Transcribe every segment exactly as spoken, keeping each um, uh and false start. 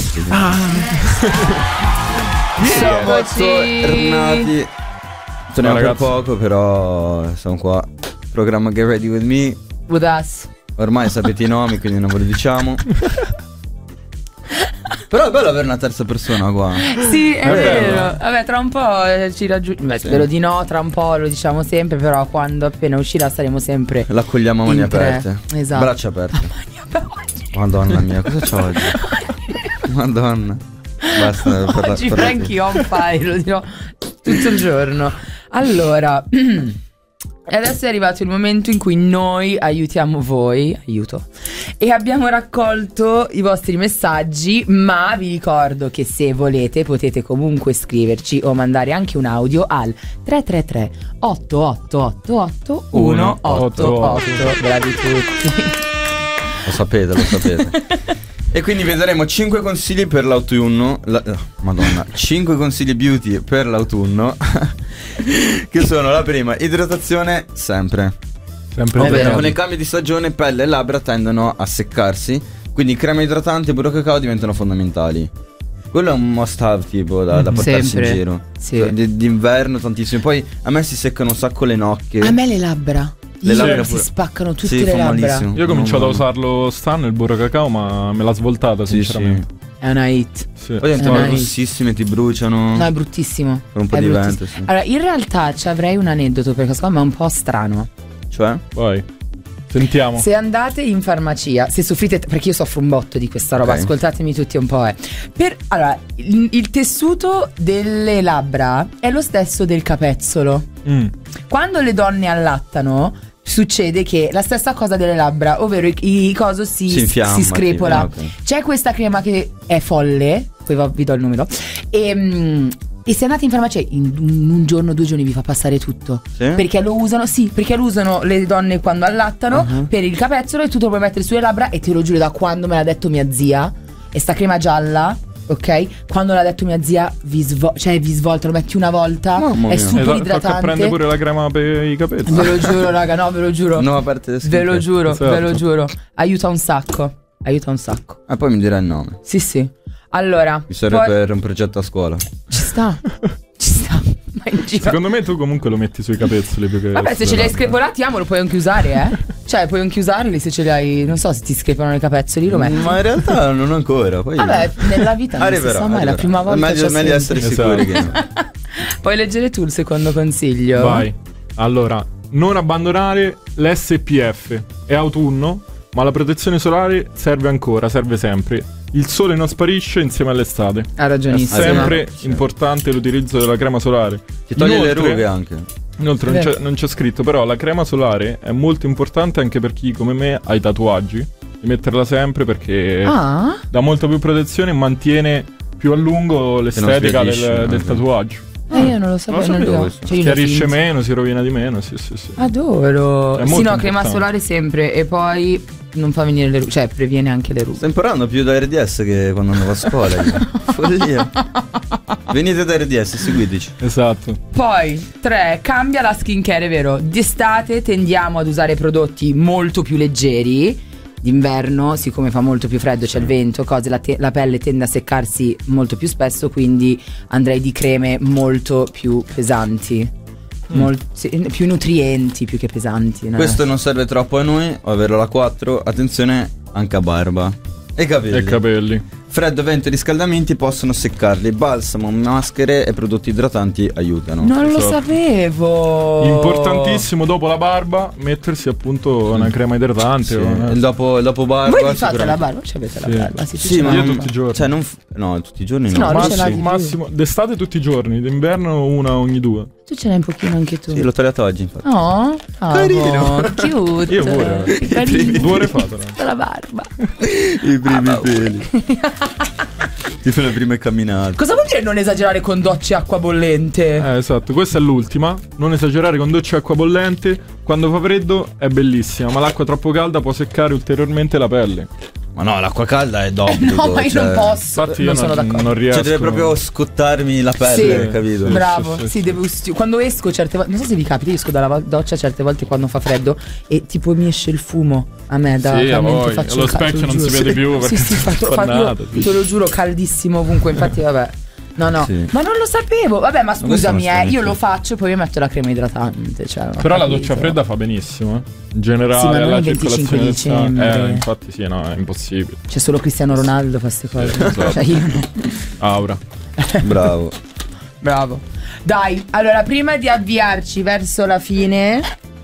ospiti. Ah. Siamo tornati. Torniamo per poco, però siamo qua. Programma Get Ready With Me. With us. Ormai sapete i nomi, quindi non ve lo diciamo. Però è bello avere una terza persona qua. Sì, è, è vero. vero. Vabbè, tra un po' ci raggiungiamo. Sì. Spero di no, tra un po' lo diciamo sempre. Però quando appena uscirà saremo sempre. L'accogliamo a mani aperte. Esatto. Braccia aperte. Madonna mia, cosa c'ho oggi? Madonna. Basta. Per Oggi la, per Frankie on fire, lo dirò tutto il giorno. Allora. E adesso è arrivato il momento in cui noi aiutiamo voi, aiuto, e abbiamo raccolto i vostri messaggi, ma vi ricordo che se volete potete comunque scriverci o mandare anche un audio al tre tre tre otto otto otto otto uno otto otto. Bravi tutti. Lo sapete, lo sapete. E quindi vi daremo cinque consigli per l'autunno. La, oh, Madonna, cinque consigli beauty per l'autunno. Che sono la prima, idratazione sempre. Sempre perché con i cambi di stagione pelle e labbra tendono a seccarsi. Quindi crema idratante e burro cacao diventano fondamentali. Quello è un must have tipo da, da portarsi sempre in giro, sì. D- d'inverno tantissimo. Poi a me si seccano un sacco le nocche. A me le labbra. Le labbra si spaccano tutte sì, le labbra. malissimo. Io ho cominciato a usarlo stanno il burro cacao, ma me l'ha svoltata sì, sinceramente. Sì. È una hit. Sì. Poi diventano rossissime, ti bruciano. No, è bruttissimo. Per un po' è di vento, sì. Allora, in realtà ci avrei un aneddoto perché secondo me è un po' strano. Cioè? Vai. Sentiamo. Se andate in farmacia, se soffrite, perché io soffro un botto di questa roba, okay. Ascoltatemi tutti un po'. Eh. Per, allora, il, il tessuto delle labbra è lo stesso del capezzolo. Mm. Quando le donne allattano, succede che la stessa cosa delle labbra, ovvero i, i coso si, si, infiamma, si screpola. Okay. C'è questa crema che è folle, poi vi do il numero. E. Mm, E se andate in farmacia in un giorno, due giorni vi fa passare tutto. Sì? Perché lo usano, sì, perché lo usano le donne quando allattano uh-huh. per il capezzolo, e tu te lo puoi mettere sulle labbra. E te lo giuro, da quando me l'ha detto mia zia, e sta crema gialla, ok? Quando l'ha detto mia zia, vi, svo- cioè, vi svolta, lo metti una volta, no, è super esatto, idratante. Prende pure la crema per i capelli. Ve lo giuro, raga, no, ve lo giuro. Nuova parte del Ve lo giuro, esatto. ve lo giuro. Aiuta un sacco. Aiuta un sacco. E ah, poi mi dirà il nome. Sì, sì. Allora, mi serve poi... per un progetto a scuola. Ci sta. Ci sta. Ma in giro. Secondo me tu comunque lo metti sui capezzoli più che. Vabbè, se ce li hai screpolati, amo, lo puoi anche usare, eh. Cioè, puoi anche usarli se ce li hai. Non so, se ti screpolano i capezzoli, lo metti. Ma in realtà non ancora. Poi vabbè, nella vita non arriverà, si sa mai, arriverà. La prima volta. Meglio, meglio essere sicuri che no. Puoi leggere tu il secondo consiglio? Vai. Allora, non abbandonare l'S P F. È autunno, ma la protezione solare serve ancora, serve sempre. Il sole non sparisce insieme all'estate. Ha ragionissimo. È sempre sì. importante l'utilizzo della crema solare. Ti toglie inoltre, le rughe anche. Inoltre non c'è, non c'è scritto, però la crema solare è molto importante anche per chi come me ha i tatuaggi. Di metterla sempre perché ah. dà molta più protezione e mantiene più a lungo l'estetica del, del tatuaggio. Eh, io non lo sapevo, non lo sapevo. Cioè, chiarisce meno, si rovina di meno. Sì, sì, sì. Adoro. È sì, no, importante. Crema solare sempre. E poi non fa venire le rughe, cioè previene anche le rughe. Sto imparando più da R D S che quando andavo a scuola. Follia. Venite da R D S, seguiteci. Esatto. Poi tre, cambia la skincare, è vero. D'estate tendiamo ad usare prodotti molto più leggeri. D'inverno, siccome fa molto più freddo, c'è il vento, cose, la, te- la pelle tende a seccarsi molto più spesso, quindi andrei di creme molto più pesanti. Mm. Mol- sì, più nutrienti più che pesanti, no? Questo non serve troppo a noi, ovvero la quattro. Attenzione anche a barba e capelli. E capelli. Freddo, vento e riscaldamenti possono seccarli. Balsamo, maschere e prodotti idratanti aiutano. Non lo so. sapevo. Importantissimo dopo la barba mettersi appunto una crema idratante. Sì. O una... Il dopo, dopo barba. Voi vi fate la barba? Ci avete sì. la barba? Sì, sì ma io tutti i giorni. Cioè non f- no, tutti i giorni sì, no. no massimo, massimo d'estate tutti i giorni, d'inverno una ogni due. Tu ce n'hai un pochino anche tu. Sì, l'ho tagliato oggi infatti. Oh, carino. Cute. Io pure. Due ore fa la barba. I primi ah, peli. Ti fai le prime camminate. Cosa vuol dire non esagerare con docce e acqua bollente? Eh, esatto, questa è l'ultima. Non esagerare con docce e acqua bollente. Quando fa freddo è bellissima, ma l'acqua troppo calda può seccare ulteriormente la pelle. Ma no, l'acqua calda è d'obbligo. No, ma io cioè... non posso. Infatti io non non, sono d'accordo. non riesco. Cioè, deve proprio scottarmi la pelle, Sì, capito? bravo. Sì, sì, Sì, sì. devo sti- quando esco certe volte, non so se vi capita, io esco dalla vo- doccia certe volte quando fa freddo e tipo mi esce il fumo a me da Sì, a talmente voi. faccio Allo il ca- specchio te lo non si giuro. vede più perché Sì, sì, fa, fa, spannato, io, te lo giuro, caldissimo ovunque. Infatti, vabbè. No, no, Sì. ma non lo sapevo. Vabbè, ma questo scusami, non eh, sta io niente. lo faccio e poi mi metto la crema idratante. Cioè, non ho Però la capito. doccia fredda fa benissimo, eh. In generale, Sì, ma non alla il venticinque circolazione del sangue. dicembre. Eh, infatti sì, no, è impossibile. C'è solo Cristiano Ronaldo fa queste cose. esatto. Cioè, io no. Aura. Bravo. Bravo. Dai, allora prima di avviarci verso la fine,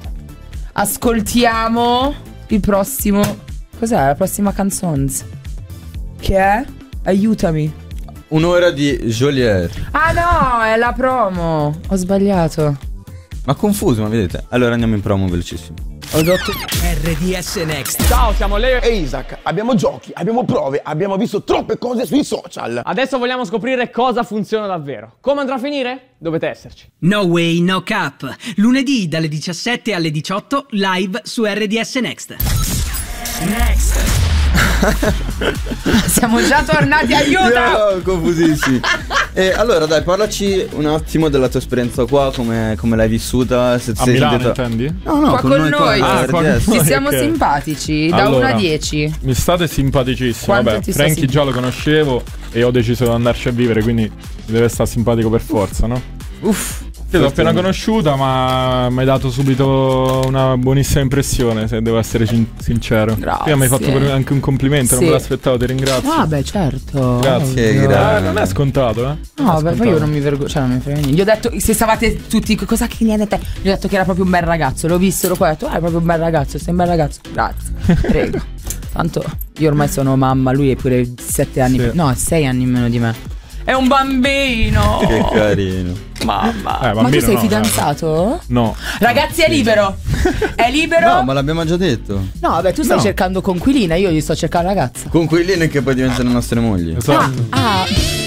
ascoltiamo il prossimo. Cos'è la prossima canzone? Che è? Aiutami. Un'ora di Joliet. Ah no, è la promo. Ho sbagliato. Ma confuso, ma vedete? Allora andiamo in promo velocissimo. Ho detto. R D S Next. Ciao, siamo Leo e Isaac. Abbiamo giochi, abbiamo prove, abbiamo visto troppe cose sui social. Adesso vogliamo scoprire cosa funziona davvero. Come andrà a finire? Dovete esserci. No Way, No Cap. Lunedì dalle diciassette alle diciotto live su R D S Next. Next. Siamo già tornati, aiuto! Io, confusissimi. E allora dai, parlaci un attimo della tua esperienza qua, come, come l'hai vissuta. Se A sei Milano, sentita- intendi? No, no, Qua con noi. qua, Ah, R D S. qua con Ci noi. siamo Ok. simpatici da Allora, uno a dieci. Mi state simpaticissimi. Quanto Vabbè, ti sta Frankie sim- già lo conoscevo e ho deciso di andarci a vivere, quindi mi deve stare simpatico per forza, no? Uff. Io l'ho appena conosciuta, ma mi hai dato subito una buonissima impressione, se devo essere sin- sincero. Grazie. Prima mi hai fatto pure anche un complimento, Sì. non me l'aspettavo, ti ringrazio. Ah, beh, certo. Grazie, Ovvio. grazie. Eh, non è scontato, eh? Non No, è beh, poi scontato. io non mi vergogno, cioè non mi frega niente. Gli ho detto, se stavate tutti, cosa che ne hai detto? Gli ho detto che era proprio un bel ragazzo, l'ho visto, l'ho qua, ho detto, ah, è proprio un bel ragazzo, sei un bel ragazzo. Grazie, prego. Tanto io ormai sono mamma, lui è pure sette anni, Sì. più- no, sei anni meno di me. È un bambino. Che carino. Mamma. Eh, Ma tu bambino sei no, fidanzato? No. Ragazzi, è libero. È libero? No, ma l'abbiamo già detto. No, vabbè, tu stai No. cercando conquilina, io gli sto cercando ragazza. Con quelle che poi diventano nostre mogli. Esatto. Ah,